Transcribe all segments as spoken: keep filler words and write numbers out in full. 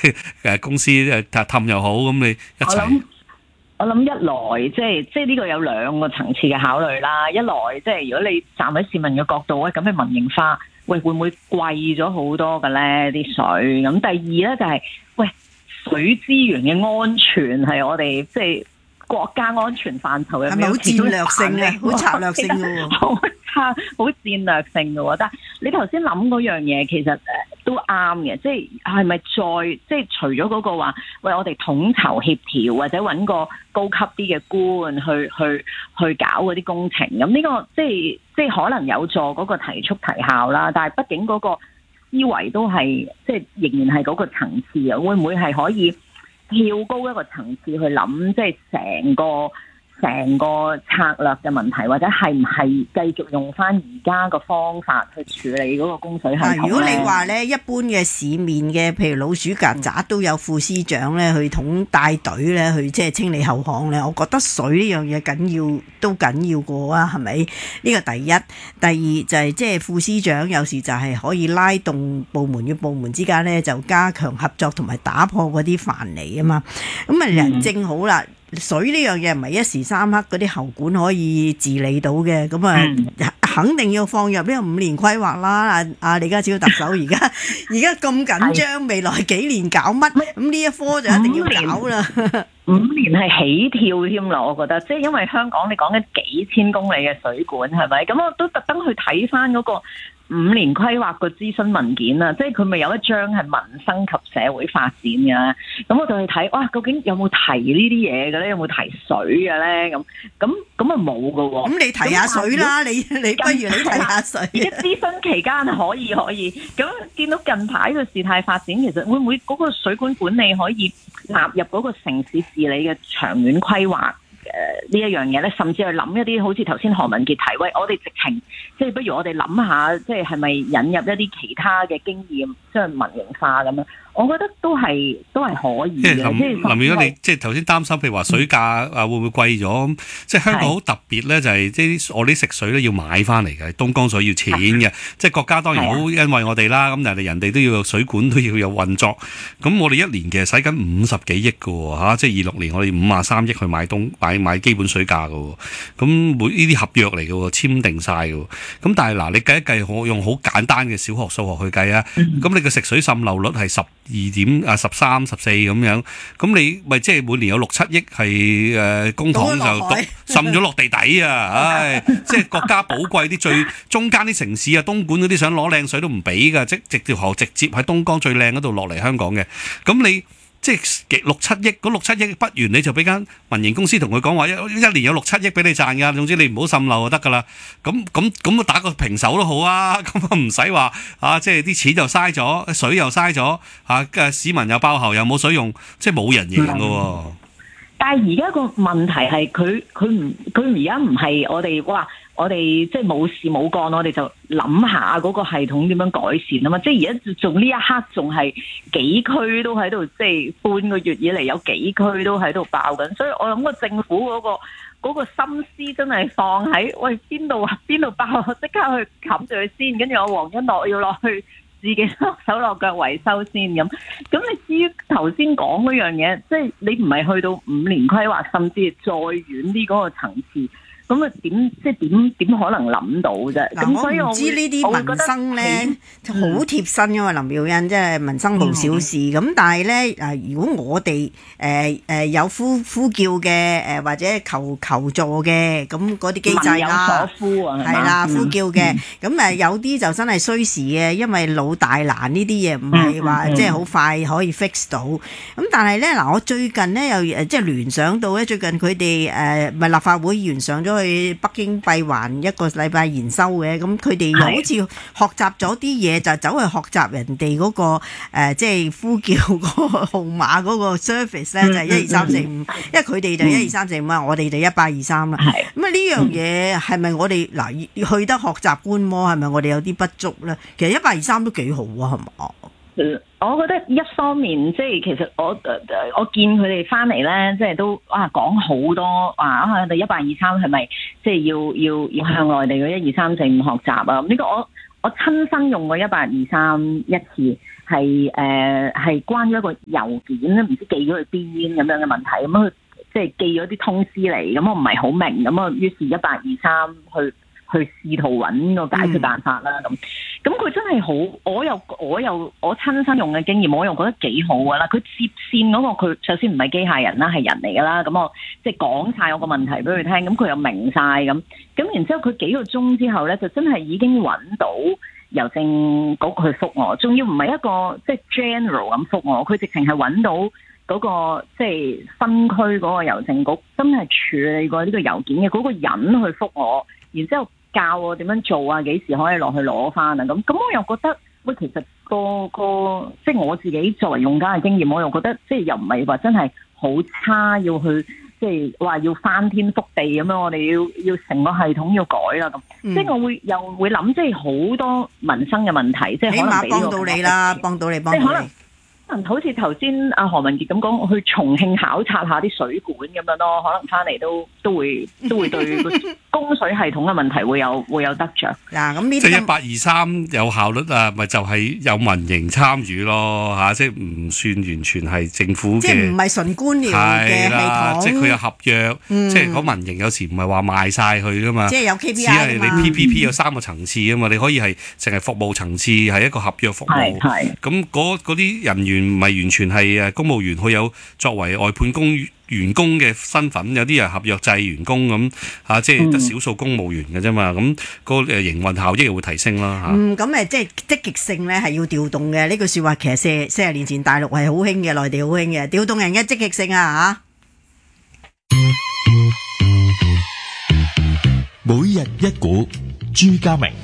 誒公司誒氹又好，咁你一齊。 我諗一來即係即係呢個有兩個層次嘅考慮啦。一來即係如果你站喺市民嘅角度咧，咁你民營化，喂會唔會貴咗好多嘅咧啲水？咁第二咧就係、是、喂水資源嘅安全係我哋即係國家安全範疇嘅， 係咪好戰略性嘅？好策略性嘅喎， 好差好戰略性嘅喎。但係你頭先諗嗰樣嘢，其實誒都啱嘅，即係係咪再即係除咗嗰個話，喂我哋統籌協調或者揾個高級啲嘅官去去去搞嗰啲工程，咁呢個即係即係可能有助嗰個提速提效啦。但係畢竟嗰個思維都係即係仍然係嗰個層次啊，會唔會係可以跳高一個層次去諗，即係成個成個策略嘅問題，或者係唔係繼續用翻而家個方法去處理嗰個供水系統？ 如果你話咧，一般嘅市面嘅，譬如老鼠曱甴都有副司長咧去統帶隊咧去即係清理後巷咧，我覺得水呢樣嘢緊要都緊要過啊，係咪？呢個第一，第二就係即係副司長有時就係可以拉動部門與部門之間咧就加強合作同埋打破嗰啲藩籬啊嘛。咁啊人正好啦。水呢樣嘢唔係一時三刻嗰啲喉管可以治理到嘅，咁啊、嗯、肯定要放入呢個五年規劃啦。阿阿李家超特首而家而家咁緊張，未來幾年搞乜？咁呢一科就一定要搞啦。 五年係起跳添啦，我覺得，即係因為香港你講緊幾千公里嘅水管係咪？咁我都特登去睇翻嗰個五年規劃個諮詢文件啊，即係佢咪有一章係民生及社會發展嘅，咁我就去睇，哇，究竟有冇提呢啲嘢嘅咧？有冇提水嘅咧？咁咁咁啊冇㗎喎。咁你提下水啦，你你不如你提下水。 而家諮詢期間可以可以，咁見到近排嘅事態發展，其實會唔會嗰個水管管理可以納入嗰個城市治理嘅長遠規劃？誒、呃、呢一樣嘢咧，甚至去諗一啲好似頭先何文傑提，喂，我哋直情即係不如我哋諗下，即係係咪引入一啲其他嘅經驗，即係民營化咁樣？我覺得都係都係可以嘅。即係林林，如果你即係頭先擔心，譬如話水價啊會唔會貴咗？咁、嗯、即係香港好特別咧，就係即係我啲食水咧要買翻嚟嘅，東江水要錢嘅。即係國家當然好因為我哋啦，咁但係人哋都要有水管都要有運作。咁我哋一年其實使緊五十幾億㗎喎嚇，即係二六年我哋五十三億去買東買買基本水價㗎喎。咁每呢啲合約嚟嘅喎，簽訂晒嘅喎。咁但係嗱，你計一計，我用好簡單嘅小學數學去計啊。咁、嗯、你嘅食水滲漏率係十二點啊十三十四咁樣，咁你咪即係每年有六七億係誒公帑就滲咗落地底啊！唉，即係國家寶貴啲最中間啲城市啊，東莞嗰啲想攞靚水都唔俾㗎，即直條河直接喺東江最靚嗰度落嚟香港嘅，咁你。即係六七億，嗰六七億不完你就俾間民營公司同佢講話，一一年有六七億俾你賺㗎。總之你唔好滲漏就得㗎啦。咁咁咁打個平手都好啊。咁啊唔使話啊，即係啲錢就嘥咗，水又嘥咗嚇，市民又爆喉又冇水用，即係冇人贏㗎喎。 但係而家個問題係佢佢唔佢而家唔係我哋哇。我哋即係冇事冇幹，我哋就諗下嗰個系統點樣改善啊嘛！即係而家仲呢一刻仲係幾區都喺度，即係半個月以嚟有幾區都喺度爆緊，所以我諗個政府嗰個嗰個心思真係放喺喂邊度邊度爆，即刻去冚住佢先，跟住我黃欣樂要落去自己落手落腳維修先咁。咁你至於頭先講嗰樣嘢，即係你唔係去到五年規劃，甚至係再遠啲嗰個層次。咁啊點即係點點可能諗到啫？咁所以我唔知呢啲民生咧好貼身㗎嘛，林妙恩即係民生無小事。咁、嗯、但係咧誒，如果我哋誒誒有呼呼叫嘅誒、呃、或者求求助嘅咁嗰啲機制啦，係啦呼叫嘅。咁、嗯、誒有啲就真係需時嘅，因為老大難呢啲嘢唔係話即係好快可以 fix 到。咁、嗯、但係咧嗱，我最近咧又誒即係聯想到咧，最近佢哋誒咪立法會議員上咗去北京閉環一個禮拜研修嘅，咁佢哋又好似學習咗啲嘢，就走去學習人哋嗰、嗰個誒，即、呃、係、就是、呼叫嗰個號碼嗰個 service 咧，就係一二三四五，因為佢哋就一二三四五啊，我哋就一八二三啦。咁啊呢樣嘢係咪我哋嗱去得學習觀摩，係咪我哋有啲不足咧？其實一八二三都幾好啊，係嘛？我覺得一方面即係其實我我見佢哋翻嚟咧，即係都啊講好多啊，我哋一八二三係咪即係要要要向內地嘅一二三四五學習啊？呢個我我親身用過一八二三一次， 係誒係關於一個郵件咧，唔知寄咗去邊咁樣嘅問題，咁佢即係寄咗啲通知嚟，咁我唔係好明，咁啊於是一八二三去去試圖揾個解決辦法啦，咁咁佢真係好，我又我又我親身用嘅經驗，我又覺得幾好噶啦。佢接線嗰、嗰個佢首先唔係機械人啦，係人嚟噶啦，咁我即係講晒我個問題俾佢聽，咁佢又明晒咁，咁然之後佢幾個鐘之後咧，就真係已經揾到郵政局去覆我，仲要唔係一個即係 general 咁覆我，佢直情係揾到嗰、嗰個即係分區嗰個郵政局真係處理過呢個郵件嘅嗰個人去覆我，然之後教我點樣做啊，幾時可以落去攞翻啊？咁咁我又覺得，喂，其實個個即係我自己作為用家嘅經驗，我又覺得即係又唔係話真係好差，要去即係話要翻天覆地咁樣，我哋要要成個系統要改啦咁。嗯、即係我會又會諗，即係好多民生嘅問題，即係可能俾起碼幫到你啦，幫到你，幫到你。 好似頭先阿何文傑咁講，去重慶考察下啲水管咁樣咯，可能翻嚟都都會都會對個供水系統嘅問題會有會有得着。 嗱，咁呢啲即係一八二三有效率啊，咪就係有民營參與咯嚇，即係唔算完全係政府嘅， 即係唔係純官僚嘅系統， 即係佢有合約，嗯、即係講民營有時唔係話賣晒佢噶嘛， 即係有 K P I 只係你 P P P 有三個層次啊嘛，你可以係淨係服務層次係一個合約服務，咁嗰嗰啲人員唔係完全係誒公務員，佢有作為外判工員工嘅身份，有啲人合約制員工咁嚇，即係得少數公務員嘅啫嘛，咁、嗯、個誒營運效益又會提升啦嚇。 嗯，咁誒即係積極性咧係要調動嘅，呢句説話其實四四十年前大陸係好興嘅，內地好興嘅，調動人嘅積極性啊嚇。 每日一股，朱家明。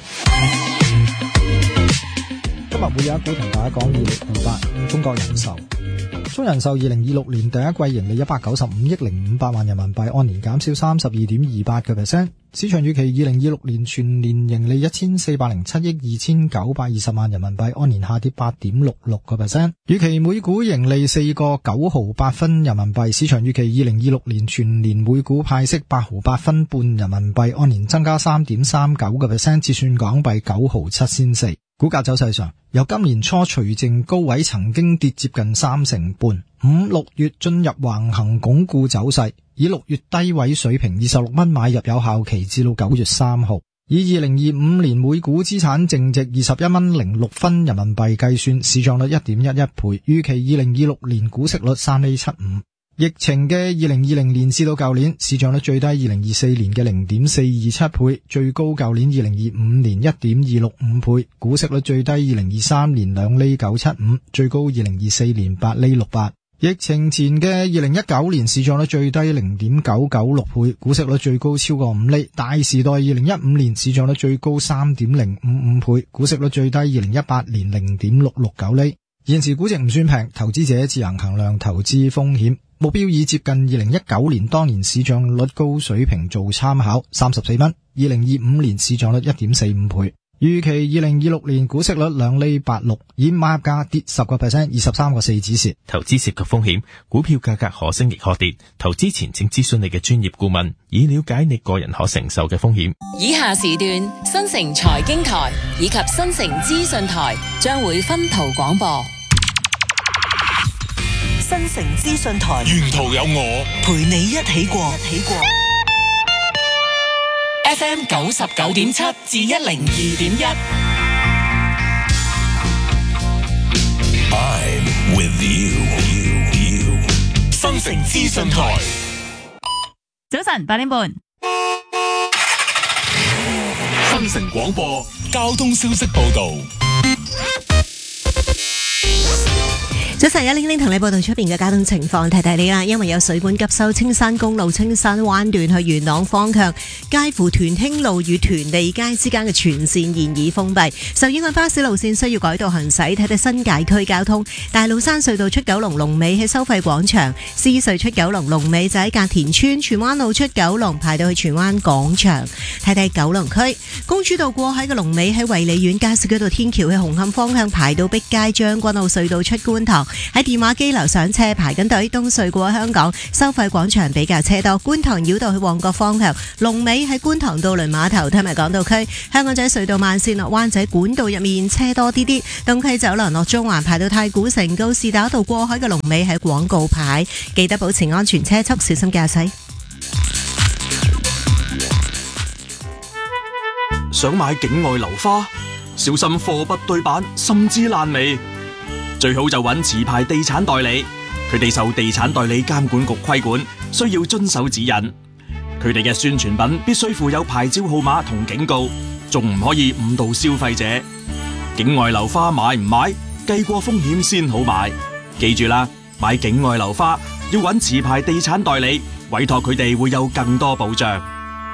今日會有一股同大家講二六二八中國人壽。中人壽二零二六年第一季盈利一百九十五億零五百萬人民幣，按年減少三十二點二八個 percent。市場預期二零二六年全年盈利一千四百零七億二千九百二十萬人民幣，按年下跌八點六六個 percent。預期每股盈利四個九毫八分人民幣。市場預期二零二六年全年每股派息八毫八分半人民幣，按年增加三點三九個 percent， 折算港幣九毫七仙四。股價走勢上，由今年初除淨高位曾經跌接近三成半，五六月進入橫行鞏固走勢，以六月低位水平二十六蚊買入有效期至到九月三號，以二零二五年每股資產淨值二十一蚊零六分人民幣計算，市賬率一點一一倍，預期二零二六年股息率三厘七五。疫情嘅二零二零年至到舊年，市賬率最低二零二四年嘅零點四二七倍，最高舊年二零二五年一點二六五倍，股息率最低二零二三年兩厘九七五，最高二零二四年八厘六八。疫情前嘅二零一九年市賬率最低零點九九六倍，股息率最高超過五厘。大時代二零一五年市賬率最高三點零五五倍，股息率最低二零一八年零點六六九厘。現時估值唔算平，投資者自行衡量投資風險。目標以接近二零一九年當年市賬率高水平做參考，三十四蚊。二零二五年市賬率一點四五倍。預期二零二六年股息率兩厘八六，以買入價跌十個 percent， 二十三個四止蝕。 投資涉及風險，股票價格可升亦可跌。投資前請諮詢你嘅專業顧問，以了解你個人可承受嘅風險。 以下時段新城財經台以及新城資訊台將會分途廣播。新城資訊台， 沿途有我陪你一起過。一起過 F M 九十九點七至一零二點一。 I'm with you, you, you. 新城資訊台， 早晨八點半。 新城廣播交通消息報道。 早晨，有玲玲同你報道出邊嘅交通情況，提提你啦。因為有水管急修，青山公路青山灣段去元朗方向，介乎屯興路與屯利街之間嘅全線現已封閉。受影響巴士路線需要改道行駛，睇睇新界區交通。大老山隧道出九龍龍尾喺收費廣場，獅隧出九龍龍尾就喺隔田村，荃灣路出九龍排到去荃灣廣場。睇睇九龍區公主道過海嘅龍尾喺衛理苑，加士居道天橋去紅磡方向排到碧街，將軍澳隧道出觀塘。 喺電話機樓上車排緊隊，東隧過香港收費廣場比較車多，觀塘繞道去旺角方向龍尾喺觀塘渡輪碼頭同埋港島區，香港仔隧道慢線落灣仔管道入面車多啲啲，東區走廊落中環排到太古城，告士打道過海嘅龍尾喺廣告牌，記得保持安全車速，小心駕駛。 想買境外樓花，小心貨不對版，甚至爛尾。最好就揾持牌地產代理，佢哋受地產代理監管局規管，需要遵守指引。佢哋嘅宣傳品必須附有牌照號碼同警告，仲唔可以誤導消費者。境外樓花買唔買，計過風險先好買。記住啦，買境外樓花要揾持牌地產代理，委託佢哋會有更多保障。